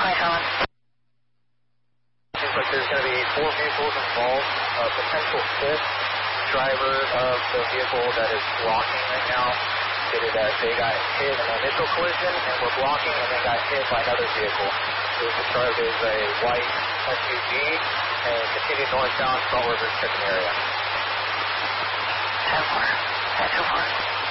Seems like there's going to be 4 vehicles involved. A potential 5th driver of the vehicle that is blocking right now stated that they got hit in an initial collision and were blocking and then got hit by another vehicle. It was described as a white SUV and continued northbound Salt River Chicken area. 10-4.